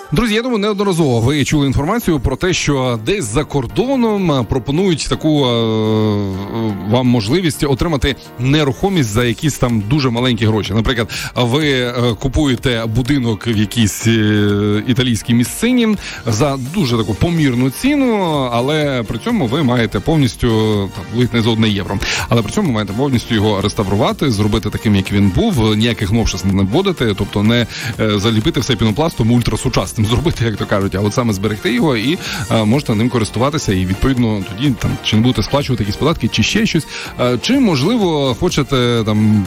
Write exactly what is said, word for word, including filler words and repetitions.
Друзі, я думаю, неодноразово ви чули інформацію про те, що десь за кордоном пропонують таку е, вам можливість отримати нерухомість за якісь там дуже маленькі гроші. Наприклад, ви е, купуєте будинок в якійсь е, італійській місцині за дуже таку помірну ціну, але при цьому ви маєте повністю, там, ледь не за одне євро, але при цьому маєте повністю його реставрувати, зробити таким, як він був, ніяких новшеств не вводити, тобто не е, заліпити все пінопластом ультрасучасним зробити, як то кажуть, а от саме зберегти його і е, можете ним користуватися і відповідно тоді там чи не будете сплачувати якісь податки, чи ще щось, е, чи можливо хочете там